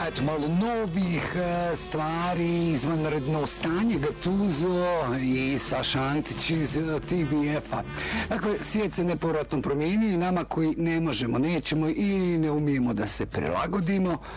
eto, malo novih stvari, izvanredno stanje Gattuso i Saša Antić iz TBF-a. Dakle, svijet se nepovratno promijenio i nama koji ne možemo, nećemo ili ne umijemo da se prilagodimo,